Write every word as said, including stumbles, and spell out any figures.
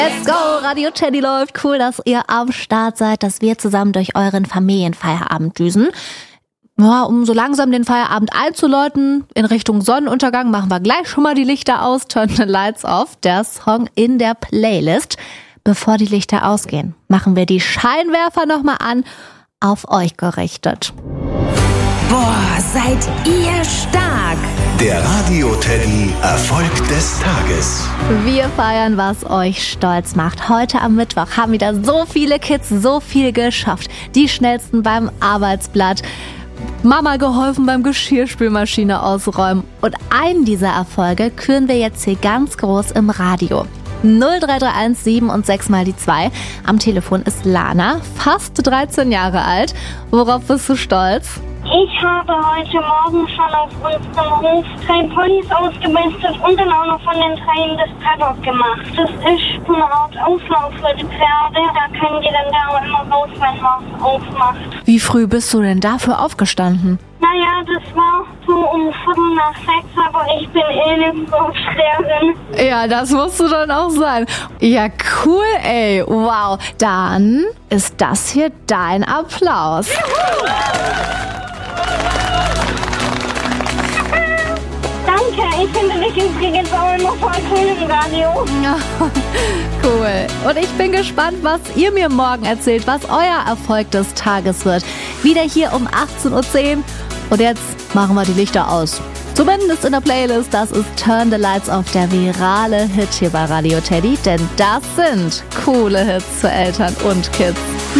Let's go, Radio Teddy läuft. Cool, dass ihr am Start seid, dass wir zusammen durch euren Familienfeierabend düsen. Ja, um so langsam den Feierabend einzuläuten, in Richtung Sonnenuntergang, machen wir gleich schon mal die Lichter aus. Turn the Lights Off, der Song in der Playlist. Bevor die Lichter ausgehen, machen wir die Scheinwerfer nochmal an, auf euch gerichtet. Boah, seid ihr stark! Der Radio Teddy Erfolg des Tages. Wir feiern, was euch stolz macht. Heute am Mittwoch haben wieder so viele Kids so viel geschafft. Die schnellsten beim Arbeitsblatt. Mama geholfen beim Geschirrspülmaschine ausräumen. Und einen dieser Erfolge küren wir jetzt hier ganz groß im Radio. null drei drei eins sieben und sechs mal die zwei. Am Telefon ist Lana, fast dreizehn Jahre alt. Worauf bist du stolz? Ich habe heute Morgen schon auf unserem Hof drei Ponys ausgemistet und dann auch noch von den dreien das Paddock gemacht. Das ist so eine Art Auslauf für die Pferde. Da können die dann da auch immer raus, wenn man es aufmacht. Wie früh bist du denn dafür aufgestanden? Naja, das war so um Viertel nach sechs, aber ich bin eh eine Berufslehrerin. Ja, das musst du dann auch sein. Ja, cool, ey. Wow. Dann ist das hier dein Applaus. Danke, ich finde dich übrigens auch immer voll cool im Radio. Ja, cool. Und ich bin gespannt, was ihr mir morgen erzählt, was euer Erfolg des Tages wird. Wieder hier um achtzehn Uhr zehn. Und jetzt machen wir die Lichter aus. Zumindest in der Playlist, das ist Turn the Lights Off, der virale Hit hier bei Radio Teddy. Denn das sind coole Hits für Eltern und Kids.